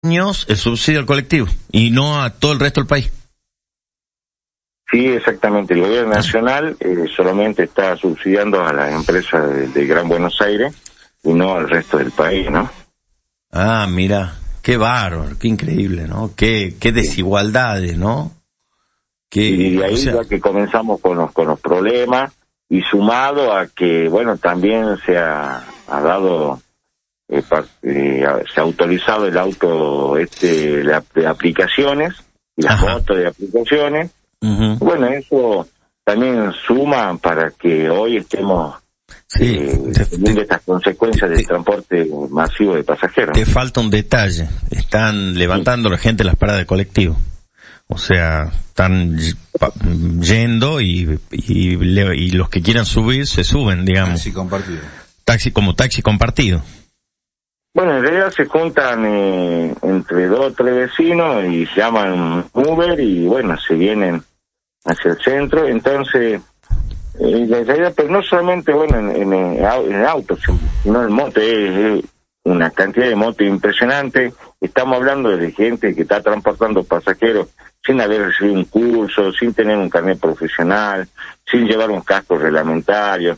años el subsidio al colectivo y no a todo el resto del país. Sí, exactamente. El gobierno nacional solamente está subsidiando a las empresas de Gran Buenos Aires y no al resto del país, ¿no? Ah, mira, qué bárbaro, qué increíble, ¿no? Qué desigualdades, ¿no? Y de ahí ya que comenzamos con los problemas, y sumado a que, bueno, también se ha dado, se ha autorizado el auto de aplicaciones, y las motos de aplicaciones. Uh-huh. Bueno, eso también suma para que hoy estemos teniendo estas consecuencias del transporte masivo de pasajeros. Te falta un detalle, están levantando la gente las paradas de colectivo. O sea, están yendo y los que quieran subir se suben, digamos. Taxi compartido. Taxi compartido. Bueno, en realidad se juntan entre 2 o 3 vecinos y llaman Uber y bueno, se vienen hacia el centro. Entonces, en realidad, pero no solamente bueno en autos, sino en moto, es una cantidad de motos impresionante. Estamos hablando de gente que está transportando pasajeros sin haber recibido un curso, sin tener un carnet profesional, sin llevar un casco reglamentario.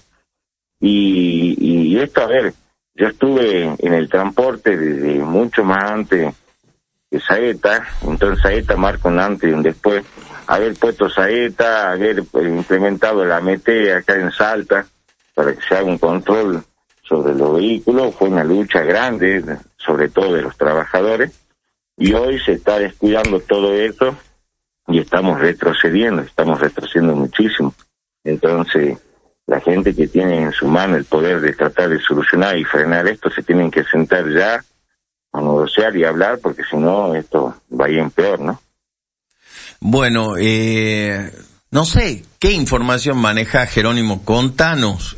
Y esto, a ver, yo estuve en el transporte desde mucho más antes de Saeta, entonces Saeta marca un antes y un después. Haber puesto Saeta, haber implementado la AMT acá en Salta para que se haga un control sobre los vehículos, fue una lucha grande, sobre todo de los trabajadores, y hoy se está descuidando todo eso y estamos retrocediendo muchísimo. Entonces, la gente que tiene en su mano el poder de tratar de solucionar y frenar esto, se tienen que sentar ya a negociar y hablar, porque si no, esto va a ir en peor, ¿no? Bueno, no sé, ¿qué información maneja Jerónimo? Contanos,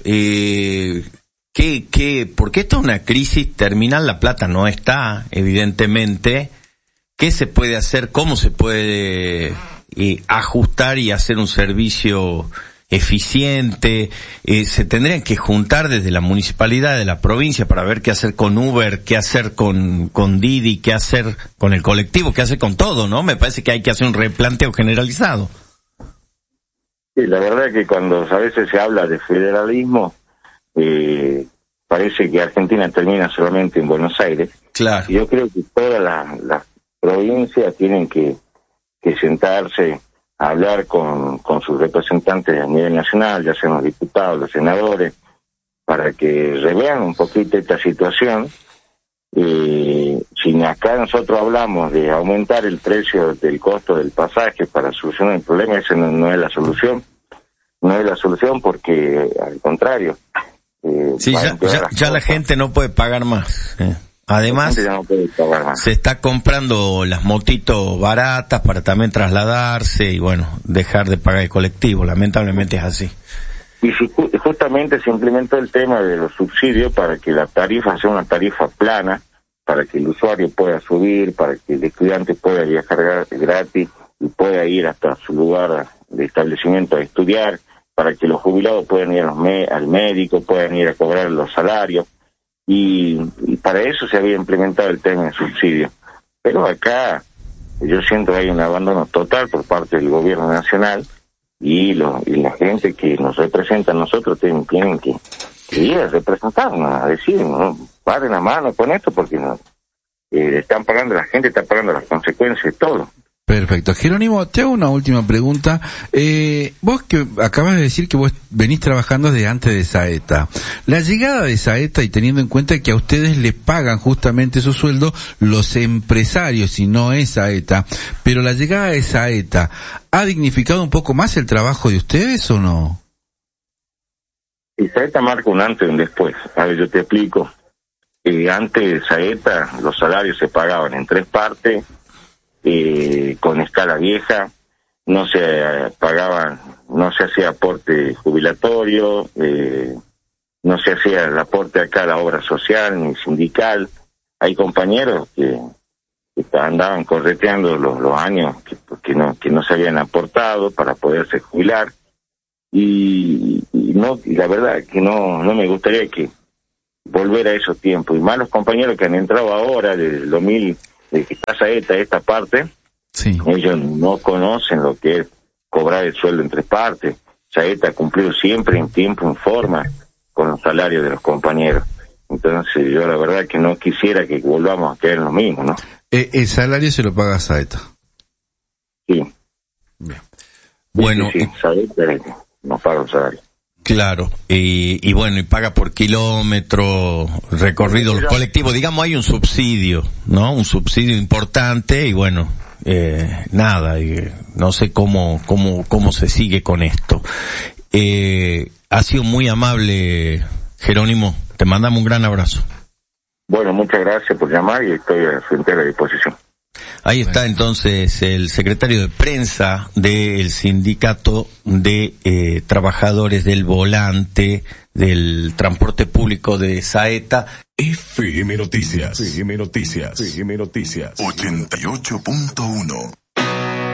porque esto es una crisis terminal, La Plata no está, evidentemente. ¿Qué se puede hacer? ¿Cómo se puede ajustar y hacer un servicio eficiente? Se tendrían que juntar desde la municipalidad de la provincia para ver qué hacer con Uber, qué hacer con Didi, qué hacer con el colectivo, qué hacer con todo, ¿no? Me parece que hay que hacer un replanteo generalizado. Sí, la verdad que cuando a veces se habla de federalismo, parece que Argentina termina solamente en Buenos Aires. Claro. Y yo creo que todas las provincias tienen que sentarse a hablar con sus representantes a nivel nacional, ya sean los diputados, los senadores, para que revean un poquito esta situación. Si acá nosotros hablamos de aumentar el precio del costo del pasaje para solucionar el problema, esa no es la solución. No es la solución porque, al contrario... sí, ya la gente no puede pagar más. Además, se está comprando las motitos baratas para también trasladarse y bueno, dejar de pagar el colectivo. Lamentablemente es así. Y si justamente se implementó el tema de los subsidios para que la tarifa sea una tarifa plana, para que el usuario pueda subir, para que el estudiante pueda viajar gratis y pueda ir hasta su lugar de establecimiento a estudiar, para que los jubilados puedan ir al médico, puedan ir a cobrar los salarios. Y para eso se había implementado el tema de subsidio. Pero acá yo siento que hay un abandono total por parte del gobierno nacional y la gente que nos representa a nosotros tienen que ir a representarnos, a decir, no paren la mano con esto porque no la gente está pagando las consecuencias de todo. Perfecto. Jerónimo, te hago una última pregunta. Vos que acabas de decir que vos venís trabajando desde antes de Saeta. La llegada de Saeta, y teniendo en cuenta que a ustedes les pagan justamente su sueldo los empresarios y no es Saeta, pero la llegada de Saeta, ¿ha dignificado un poco más el trabajo de ustedes o no? Y Saeta marca un antes y un después. A ver, yo te explico. Antes de Saeta, los salarios se pagaban en 3 partes, con escala vieja, no se pagaban, no se hacía aporte jubilatorio, no se hacía el aporte acá a la obra social ni sindical. Hay compañeros que andaban correteando los años que no se habían aportado para poderse jubilar, y la verdad que no me gustaría que volver a esos tiempos, y más los compañeros que han entrado ahora desde el de que está Saeta esta parte, Sí. ellos no conocen lo que es cobrar el sueldo en 3 partes. Saeta ha cumplido siempre en tiempo, en forma, con los salarios de los compañeros. Entonces yo la verdad que no quisiera que volvamos a caer en lo mismo, ¿no? El salario se lo paga Saeta. Sí. Bien. Bueno, Sí, Saeta nos paga el salario. claro, y bueno, y paga por kilómetro recorrido el colectivo, digamos, hay un subsidio, ¿no? Un subsidio importante y bueno, nada, no sé cómo se sigue con esto. Ha sido muy amable, Jerónimo, te mandamos un gran abrazo. Bueno, muchas gracias por llamar y estoy a su entera disposición. Ahí está entonces el secretario de prensa del sindicato de trabajadores del volante del transporte público de Saeta. FM Noticias. FM Noticias. FM Noticias. 88.1.